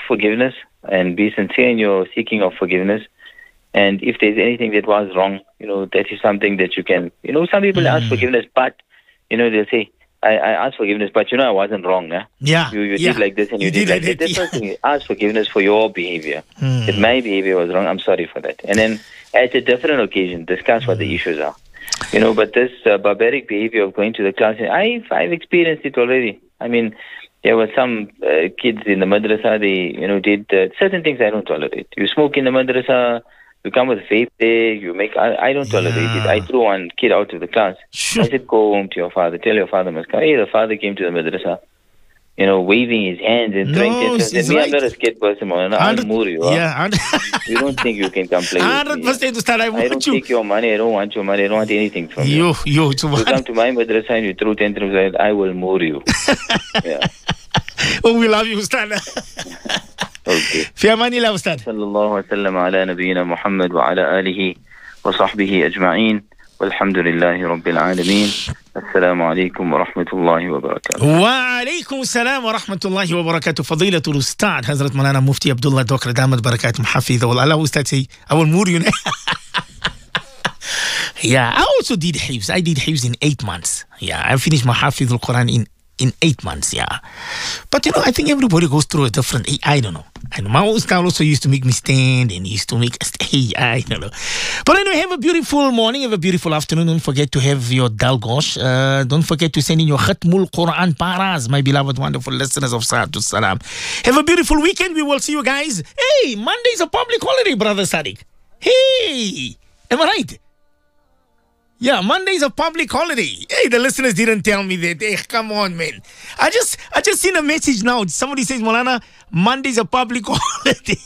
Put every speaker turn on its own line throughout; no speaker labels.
forgiveness and be sincere in your seeking of forgiveness. And if there's anything that was wrong, that is something that you can, some people ask forgiveness, but, they'll say, I ask forgiveness, but I wasn't wrong. Huh?
Yeah.
You did like this and you did like that. That's one thing. Ask forgiveness for your behavior. If my behavior was wrong, I'm sorry for that. And then at a different occasion, discuss what the issues are. But this barbaric behavior of going to the class, I've experienced it already. I mean, there were some kids in the madrasa, they, did certain things I don't tolerate. You smoke in the madrasa, you come with vape there, I don't tolerate it. I threw one kid out of the class.
Sure.
I said, go home to your father, tell your father must come. Hey, the father came to the madrasa, waving his hands and throwing things. And me, I'm not a scared person, man. I'll moor you.
Yeah.
You don't think you can come play with me.
100% Ustad,
I don't take your money, I don't want your money, I don't want anything from you. You come to my madrasa and you throw tantrums, I will moor you. Yeah.
Oh, we love you, Ustad.
Okay.
في أمان الله أستاذ.
صلى الله وسلم على نبينا محمد وعلى آله وصحبه أجمعين والحمد لله رب العالمين. السلام عليكم ورحمة الله وبركاته.
وعليكم السلام ورحمة الله وبركاته. فضيلة الأستاذ حضرة مولانا مفتي عبد الله دوكر دامت بركاته محفظه والله أستاذ سي أول مور Yeah, I also did Hifz. I did Hifz in 8 months. Yeah, I finished my Hafiz al-Quran in 8 months, yeah. But I think everybody goes through a different, I don't know. And my Ustad also used to make me stand and used to make us stay, I don't know. But anyway, have a beautiful morning, have a beautiful afternoon. Don't forget to have your dalgosh. Don't forget to send in your Khatmul Quran paras, my beloved, wonderful listeners of Sa'atul Salam. Have a beautiful weekend. We will see you guys. Hey, Monday's a public holiday, Brother Sadiq. Hey, am I right? Yeah, Monday's a public holiday. Hey, the listeners didn't tell me that. Hey, come on, man. I just seen a message now. Somebody says, Maulana, Monday's a public holiday.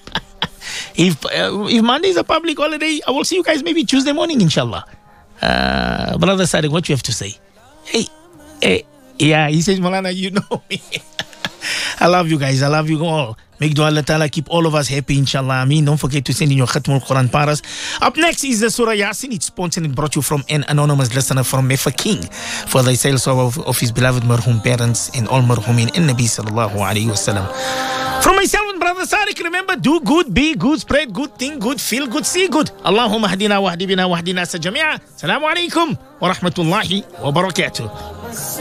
If Monday's a public holiday, I will see you guys maybe Tuesday morning, inshallah. Brother Sadiq, what you have to say? Hey, yeah, he says, Maulana, you know me. I love you guys. I love you all. Make dua Allah Ta'ala keep all of us happy, inshallah. Ameen. Don't forget to send in your Khatmul Quran paras. Up next is the Surah Yasin. It's sponsored and brought you from an anonymous listener from Mefa King for the sales of his beloved marhum parents and all marhumin and Nabi sallallahu alayhi wasallam. From myself and Brother Sadiq, remember, do good, be good, spread good, think good, feel good, see good. Allahumma hadina wa hadibina wa hadina sa jami'a. Assalamu alaikum wa rahmatullahi wa barakatuh.